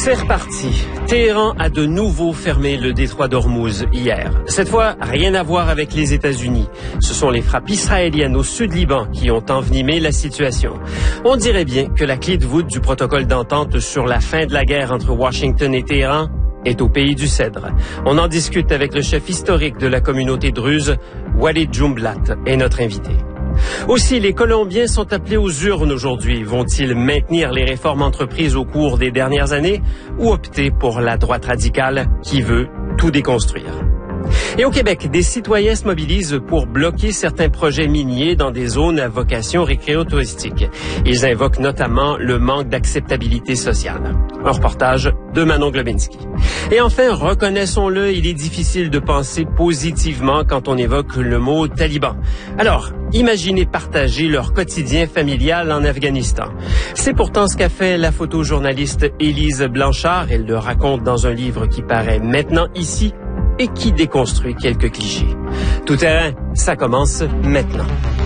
C'est reparti. Téhéran a de nouveau fermé le détroit d'Ormuz hier. Cette fois, rien à voir avec les États-Unis. Ce sont les frappes israéliennes au sud-Liban qui ont envenimé la situation. On dirait bien que la clé de voûte du protocole d'entente sur la fin de la guerre entre Washington et Téhéran est au pays du Cèdre. On en discute avec le chef historique de la communauté druze, Walid Jumblat, est notre invité. Aussi, les Colombiens sont appelés aux urnes aujourd'hui. Vont-ils maintenir les réformes entreprises au cours des dernières années ou opter pour la droite radicale qui veut tout déconstruire? Et au Québec, des citoyens se mobilisent pour bloquer certains projets miniers dans des zones à vocation récréotouristique. Ils invoquent notamment le manque d'acceptabilité sociale. Un reportage de Manon Globinski. Et enfin, reconnaissons-le, il est difficile de penser positivement quand on évoque le mot taliban. Alors, imaginez partager leur quotidien familial en Afghanistan. C'est pourtant ce qu'a fait la photojournaliste Élise Blanchard. Elle le raconte dans un livre qui paraît maintenant ici et qui déconstruit quelques clichés. Tout terrain, ça commence maintenant.